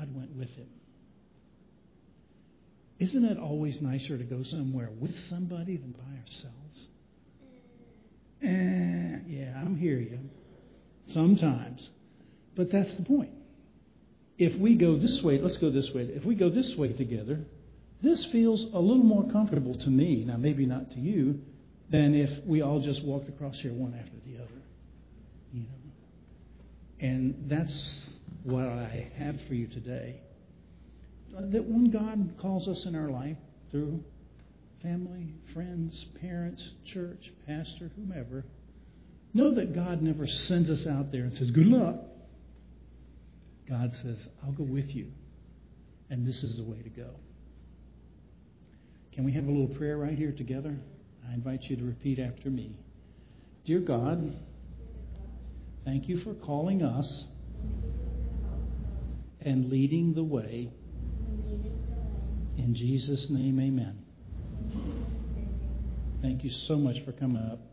God went with him. Isn't it always nicer to go somewhere with somebody than by ourselves? Yeah, I'm hear you. Sometimes. But that's the point. If we go this way, let's go this way. If we go this way together, this feels a little more comfortable to me, now maybe not to you, than if we all just walked across here one after the other. You know? And that's what I have for you today. That when God calls us in our life through family, friends, parents, church, pastor, whomever, know that God never sends us out there and says, good luck. God says, I'll go with you, and this is the way to go. Can we have a little prayer right here together? I invite you to repeat after me. Dear God, thank you for calling us and leading the way. In Jesus' name, amen. Thank you so much for coming up.